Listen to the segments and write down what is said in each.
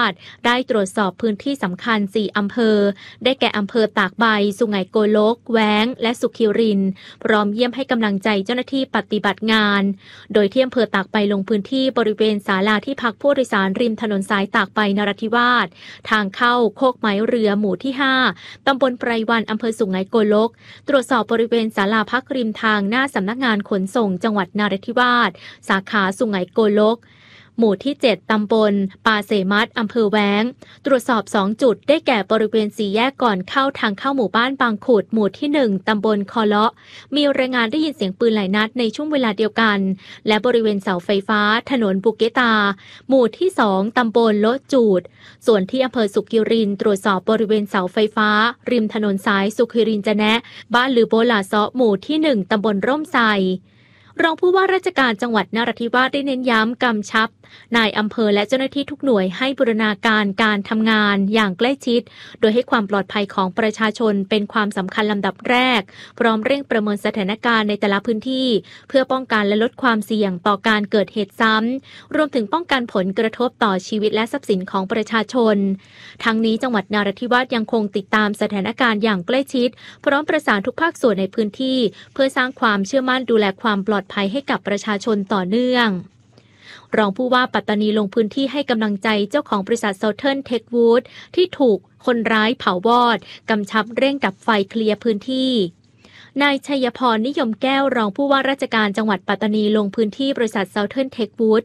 สได้ตรวจสอบพื้นที่สำคัญ4อำเภอได้แก่อำเภอตากใบสุไหงโกลกแว้งและสุขิรินทร์พร้อมเยี่ยมให้กำลังใจเจ้าหน้าที่ปฏิบัติงานโดยที่อำเภอตากใบลงพื้นที่บริเวณศาลาที่พักผู้โดยสารริมถนนสายตากใบนราธิวาสทางเข้าโคกไม้เรือหมู่ที่5ตำบลไพรวันอำเภอสุไหงโกลกตรวจสอบบริเวณศาลาพักริมทางหน้าสำนักงานขนส่งจังหวัดนราธิวาสสาขาสุไหงโกลกหมู่ที่7ตำบลปาเสมัดอำเภอแว้งตรวจสอบ2จุดได้แก่บริเวณ4แยกก่อนเข้าทางเข้าหมู่บ้านบางขุดหมู่ที่1ตำบลคอเลาะมีรายงานได้ยินเสียงปืนหลายนัดในช่วงเวลาเดียวกันและบริเวณเสาไฟฟ้าถนนบุเกตาหมู่ที่2ตำบลโลจูดส่วนที่อำเภอสุขิรินทร์ตรวจสอบบริเวณเสาไฟฟ้าริมถนนสายสุขิรินทร์จะแนะบ้านลือโบลาเซาะหมู่ที่1ตำบลร่มไทรรองผู้ว่าราชการจังหวัดนราธิวาสได้เน้นย้ำกำชับนายอำเภอและเจ้าหน้าที่ทุกหน่วยให้บูรณาการการทำงานอย่างใกล้ชิดโดยให้ความปลอดภัยของประชาชนเป็นความสำคัญลำดับแรกพร้อมเร่งประเมินสถานการณ์ในแต่ละพื้นที่เพื่อป้องกันและลดความเสี่ยงต่อการเกิดเหตุซ้ำรวมถึงป้องกันผลกระทบต่อชีวิตและทรัพย์สินของประชาชนทั้งนี้จังหวัดนราธิวาสยังคงติดตามสถานการณ์อย่างใกล้ชิดพร้อมประสานทุกภาคส่วนในพื้นที่เพื่อสร้างความเชื่อมั่นดูแลความปลอดภัยให้กับประชาชนต่อเนื่องรองผู้ว่าปัตตานีลงพื้นที่ให้กำลังใจเจ้าของบริษัท Southern Techwood ที่ถูกคนร้ายเผาวอดกำชับเร่งดับไฟเคลียร์พื้นที่นายชัยพรนิยมแก้วรองผู้ว่าราชการจังหวัดปัตตานีลงพื้นที่บริษัท Southern Techwood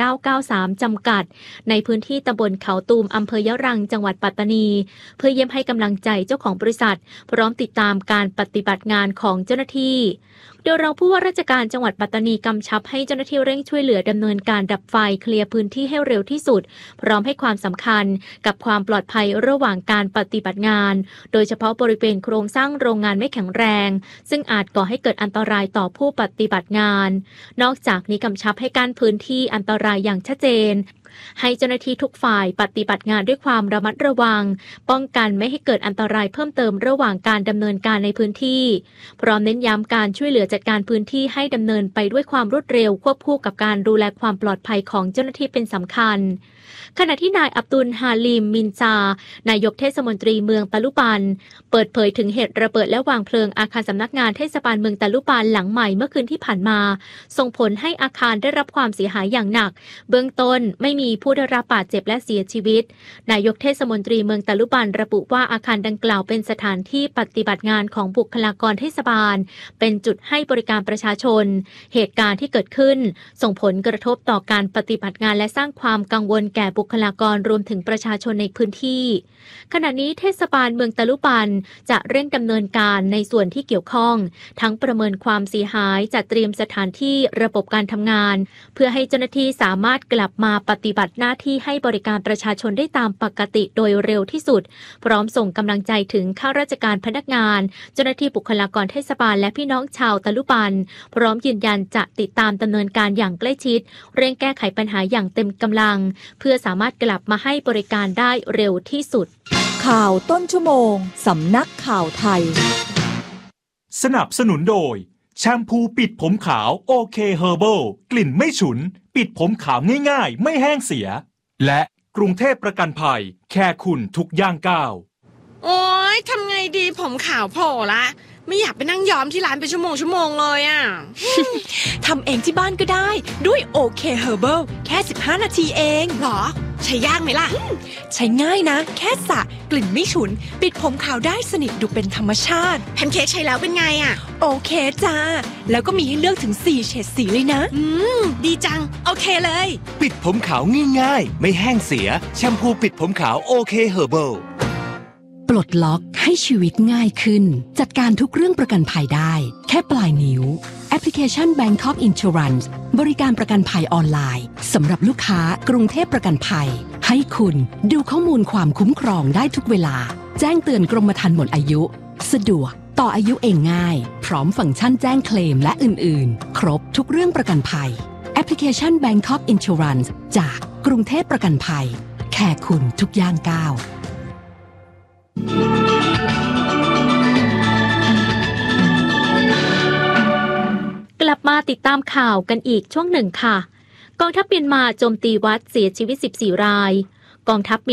1993จำกัดในพื้นที่ตำบลเขาตูมอำเภอยะรังจังหวัดปัตตานีเพื่อเยี่ยมให้กำลังใจเจ้าของบริษัทพร้อมติดตามการปฏิบัติงานของเจ้าหน้าที่โดยรองผู้ว่าราชการจังหวัดปัตตานีกำชับให้เจ้าหน้าที่เร่งช่วยเหลือดำเนินการดับไฟเคลียร์พื้นที่ให้เร็วที่สุดพร้อมให้ความสำคัญกับความปลอดภัยระหว่างการปฏิบัติงานโดยเฉพาะบริเวณโครงสร้างโรงงานไม่แข็งแรงซึ่งอาจก่อให้เกิดอันตรายต่อผู้ปฏิบัติงานนอกจากนี้กำชับให้กั้นพื้นที่อันตรายอย่างชัดเจนให้เจ้าหน้าที่ทุกฝ่ายปฏิบัติงานด้วยความระมัดระวังป้องกันไม่ให้เกิดอันตรายเพิ่มเติมระหว่างการดำเนินการในพื้นที่พร้อมเน้นย้ำการช่วยเหลือจัดการพื้นที่ให้ดำเนินไปด้วยความรวดเร็วควบคู่กับการดูแลความปลอดภัยของเจ้าหน้าที่เป็นสำคัญขณะที่นายอับดุลฮาลิมมินจานายกเทศมนตรีเมืองตะลุปันเปิดเผยถึงเหตุระเบิดและวางเพลิงอาคารสำนักงานเทศบาลเมืองตะลุปันหลังใหม่เมื่อคืนที่ผ่านมาส่งผลให้อาคารได้รับความเสียหายอย่างหนักเบื้องต้นไม่มีผู้ได้รับบาดเจ็บและเสียชีวิตนายกเทศมนตรีเมืองตะลุปันระบุว่าอาคารดังกล่าวเป็นสถานที่ปฏิบัติงานของบุคลากรเทศบาลเป็นจุดให้บริการประชาชนเหตุการณ์ที่เกิดขึ้นส่งผลกระทบต่อการปฏิบัติงานและสร้างความกังวลแก่บุคลากรรวมถึงประชาชนในพื้นที่ขณะนี้เทศบาลเมืองตะลุปันจะเร่งดำเนินการในส่วนที่เกี่ยวข้องทั้งประเมินความเสียหายจัดเตรียมสถานที่ระบบการทำงานเพื่อให้เจ้าหน้าที่สามารถกลับมาปฏิบัติหน้าที่ให้บริการประชาชนได้ตามปกติโดยเร็วที่สุดพร้อมส่งกำลังใจถึงข้าราชการพนักงานเจ้าหน้าที่บุคลากรเทศบาลและพี่น้องชาวตะลุปันพร้อมยืนยันจะติดตามดำเนินการอย่างใกล้ชิดเร่งแก้ไขปัญหาอย่างเต็มกำลังเพื่อสามารถกลับมาให้บริการได้เร็วที่สุดข่าวต้นชั่วโมงสำนักข่าวไทยสนับสนุนโดยแชมพูปิดผมขาวโอเคเฮอร์เบิลกลิ่นไม่ฉุนปิดผมขาวง่ายๆไม่แห้งเสียและกรุงเทพประกันภัยแค่คุณทุกย่างก้าวโอ๊ยทำไงดีผมขาวโผล่ละไม่อยากไปนั่งย้อมที่ร้านเป็นชั่วโมงเลยอ่ะทำเองที่บ้านก็ได้ด้วยโอเคเฮอร์เบิลแค่15นาทีเองหรอใช้ยากไหมล่ะใช้ง่ายนะแค่สระกลิ่นไม่ฉุนปิดผมขาวได้สนิทดูเป็นธรรมชาติแพนเค้กใช้แล้วเป็นไงอ่ะโอเคจ้าแล้วก็มีให้เลือกถึง4เฉดสีเลยนะดีจังโอเคเลยปิดผมขาวง่ายๆไม่แห้งเสียแชมพูปิดผมขาวโอเคเฮอร์เบิลปลดล็อกให้ชีวิตง่ายขึ้นจัดการทุกเรื่องประกันภัยได้แค่ปลายนิ้วแอปพลิเคชัน Bangkok Insurance บริการประกันภัยออนไลน์สำหรับลูกค้ากรุงเทพประกันภัยให้คุณดูข้อมูลความคุ้มครองได้ทุกเวลาแจ้งเตือนกรมธรรม์หมดอายุสะดวกต่ออายุเองง่ายพร้อมฟังก์ชันแจ้งเคลมและอื่นๆครบทุกเรื่องประกันภัยแอปพลิเคชัน Bangkok Insurance จากกรุงเทพประกันภัยแค่คุณทุกย่างก้าวกลับมาติดตามข่าวกันอีกช่วงหนึ่งค่ะกองทัพเมียนมาโจมตีวัดเสียชีวิต14รายกองทัพ